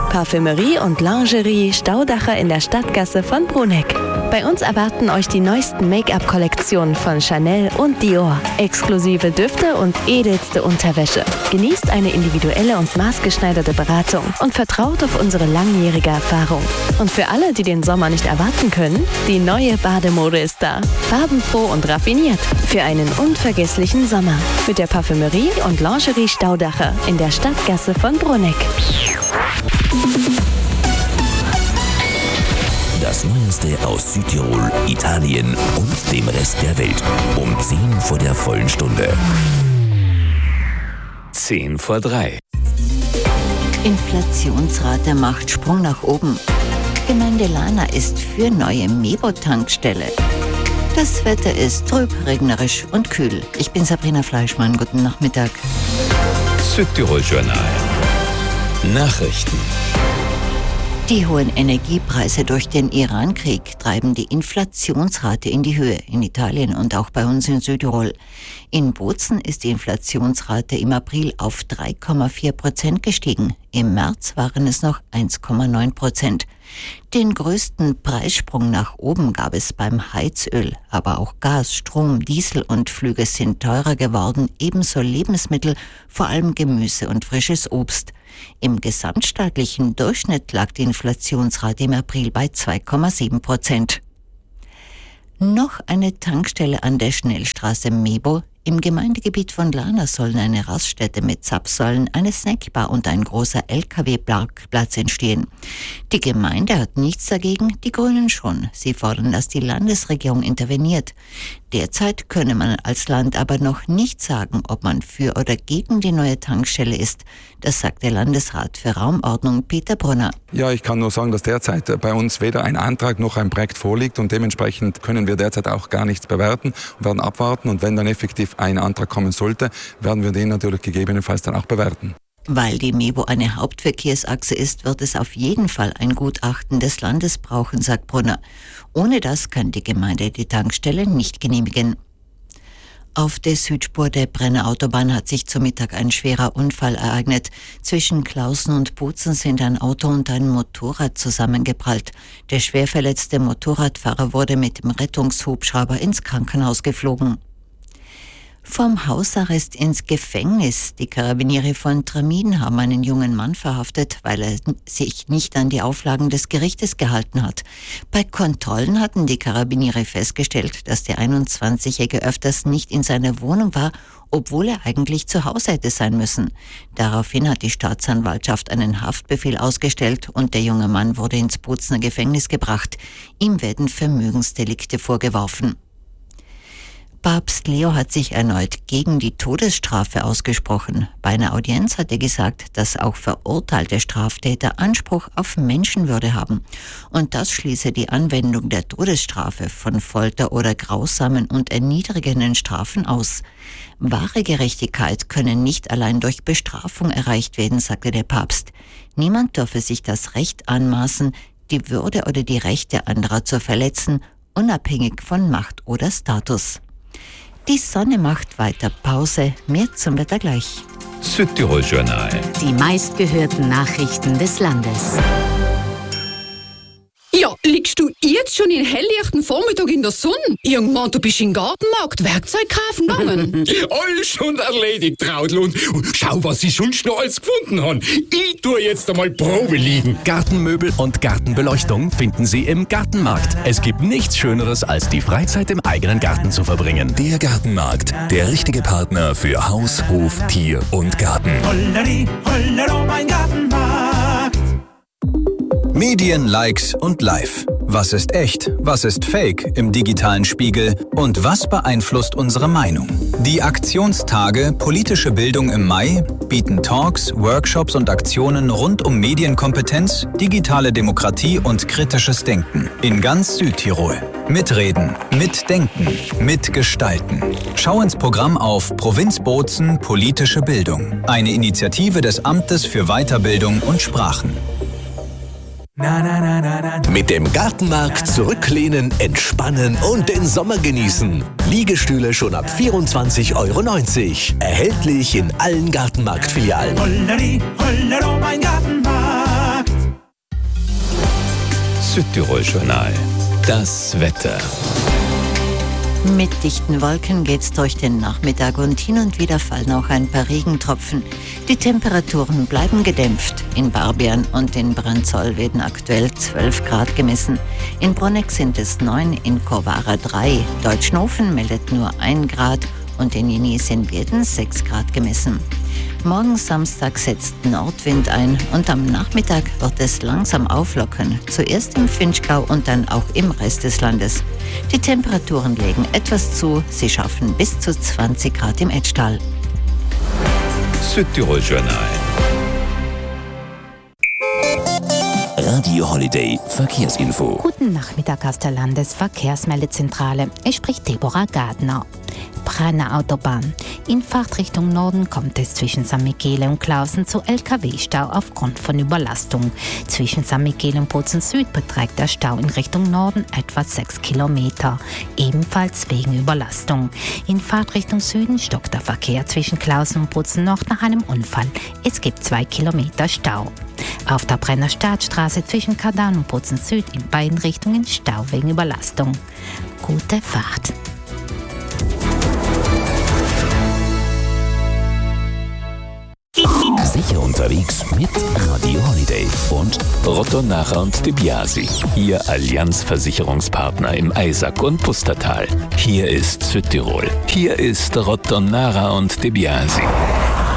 Parfümerie und Lingerie Staudacher in der Stadtgasse von Bruneck. Bei uns erwarten euch die neuesten Make-up-Kollektionen von Chanel und Dior. Exklusive Düfte und edelste Unterwäsche. Genießt eine individuelle und maßgeschneiderte Beratung und vertraut auf unsere langjährige Erfahrung. Und für alle, die den Sommer nicht erwarten können, die neue Bademode ist da. Farbenfroh und raffiniert. Für einen unvergesslichen Sommer. Mit der Parfümerie und Lingerie Staudacher in der Stadtgasse von Bruneck. Das Neueste aus Südtirol, Italien und dem Rest der Welt. Um 10 vor der vollen Stunde. 10 vor 3. Inflationsrate macht Sprung nach oben. Gemeinde Lana ist für neue Mebo-Tankstelle. Das Wetter ist trüb, regnerisch und kühl. Ich bin Sabrina Fleischmann. Guten Nachmittag. Südtirol Journal. Nachrichten. Die hohen Energiepreise durch den Iran-Krieg treiben die Inflationsrate in die Höhe, in Italien und auch bei uns in Südtirol. In Bozen ist die Inflationsrate im April auf 3,4% gestiegen. Im März waren es noch 1,9%. Den größten Preissprung nach oben gab es beim Heizöl, aber auch Gas, Strom, Diesel und Flüge sind teurer geworden, ebenso Lebensmittel, vor allem Gemüse und frisches Obst. Im gesamtstaatlichen Durchschnitt lag die Inflationsrate im April bei 2,7%. Noch eine Tankstelle an der Schnellstraße Mebo. Im Gemeindegebiet von Lana sollen eine Raststätte mit Zapfsäulen, eine Snackbar und ein großer LKW-Parkplatz entstehen. Die Gemeinde hat nichts dagegen, die Grünen schon. Sie fordern, dass die Landesregierung interveniert. Derzeit könne man als Land aber noch nicht sagen, ob man für oder gegen die neue Tankstelle ist. Das sagt der Landesrat für Raumordnung Peter Brunner. Ja, ich kann nur sagen, dass derzeit bei uns weder ein Antrag noch ein Projekt vorliegt und dementsprechend können wir derzeit auch gar nichts bewerten und werden abwarten. Und wenn dann effektiv ein Antrag kommen sollte, werden wir den natürlich gegebenenfalls dann auch bewerten. Weil die Mebo eine Hauptverkehrsachse ist, wird es auf jeden Fall ein Gutachten des Landes brauchen, sagt Brunner. Ohne das kann die Gemeinde die Tankstelle nicht genehmigen. Auf der Südspur der Brenner Autobahn hat sich zu Mittag ein schwerer Unfall ereignet. Zwischen Klausen und Bozen sind ein Auto und ein Motorrad zusammengeprallt. Der schwer verletzte Motorradfahrer wurde mit dem Rettungshubschrauber ins Krankenhaus geflogen. Vom Hausarrest ins Gefängnis. Die Karabiniere von Tramin haben einen jungen Mann verhaftet, weil er sich nicht an die Auflagen des Gerichtes gehalten hat. Bei Kontrollen hatten die Karabiniere festgestellt, dass der 21-Jährige öfters nicht in seiner Wohnung war, obwohl er eigentlich zu Hause hätte sein müssen. Daraufhin hat die Staatsanwaltschaft einen Haftbefehl ausgestellt und der junge Mann wurde ins Bozener Gefängnis gebracht. Ihm werden Vermögensdelikte vorgeworfen. Papst Leo hat sich erneut gegen die Todesstrafe ausgesprochen. Bei einer Audienz hat er gesagt, dass auch verurteilte Straftäter Anspruch auf Menschenwürde haben. Und das schließe die Anwendung der Todesstrafe von Folter oder grausamen und erniedrigenden Strafen aus. Wahre Gerechtigkeit könne nicht allein durch Bestrafung erreicht werden, sagte der Papst. Niemand dürfe sich das Recht anmaßen, die Würde oder die Rechte anderer zu verletzen, unabhängig von Macht oder Status. Die Sonne macht weiter Pause. Mehr zum Wetter gleich. Südtirol Journal. Die meistgehörten Nachrichten des Landes. Ja, liegst du jetzt schon in helllichten Vormittag in der Sonne? Irgendwann, du bist im Gartenmarkt Werkzeug kaufen gegangen. Alles schon erledigt, Traudl. Und schau, was ich sonst noch alles gefunden habe. Ich tue jetzt einmal Probe liegen. Gartenmöbel und Gartenbeleuchtung finden Sie im Gartenmarkt. Es gibt nichts Schöneres, als die Freizeit im eigenen Garten zu verbringen. Der Gartenmarkt. Der richtige Partner für Haus, Hof, Tier und Garten. Holleri, hollero, mein Gartenmarkt. Medien, Likes und Live. Was ist echt? Was ist fake im digitalen Spiegel? Und was beeinflusst unsere Meinung? Die Aktionstage Politische Bildung im Mai bieten Talks, Workshops und Aktionen rund um Medienkompetenz, digitale Demokratie und kritisches Denken in ganz Südtirol. Mitreden, mitdenken, mitgestalten. Schau ins Programm auf Provinz Bozen Politische Bildung. Eine Initiative des Amtes für Weiterbildung und Sprachen. Mit dem Gartenmarkt zurücklehnen, entspannen und den Sommer genießen. Liegestühle schon ab 24,90 €. Erhältlich in allen Gartenmarktfilialen. Holleri, hollero, mein Gartenmarkt. Südtirol-Journal. Das Wetter. Mit dichten Wolken geht's durch den Nachmittag und hin und wieder fallen auch ein paar Regentropfen. Die Temperaturen bleiben gedämpft. In Barbian und in Branzoll werden aktuell 12 Grad gemessen. In Bruneck sind es 9, in Corvara 3. Deutschnofen meldet nur 1 Grad und in Jenisien werden 6 Grad gemessen. Morgen Samstag setzt Nordwind ein und am Nachmittag wird es langsam auflockern. Zuerst im Vinschgau und dann auch im Rest des Landes. Die Temperaturen legen etwas zu, sie schaffen bis zu 20 Grad im Etschtal. Südtirol-Journal. Radio Holiday Verkehrsinfo. Guten Nachmittag aus der Landesverkehrsmeldezentrale. Es spricht Deborah Gardner. Brenner Autobahn. In Fahrtrichtung Norden kommt es zwischen St. Michele und Klausen zu LKW-Stau aufgrund von Überlastung. Zwischen St. Michele und Bozen Süd beträgt der Stau in Richtung Norden etwa 6 Kilometer, ebenfalls wegen Überlastung. In Fahrtrichtung Süden stockt der Verkehr zwischen Klausen und Bozen Nord nach einem Unfall. Es gibt 2 Kilometer Stau. Auf der Brenner Staatsstraße zwischen Kardan und Bozen Süd in beiden Richtungen Stau wegen Überlastung. Gute Fahrt. Sicher unterwegs mit Radio Holiday und Rotto Nacher und De Biasi, Ihr Allianz-Versicherungspartner im Eisack und Pustertal. Hier ist Südtirol. Hier ist Rotto Nacher und De Biasi.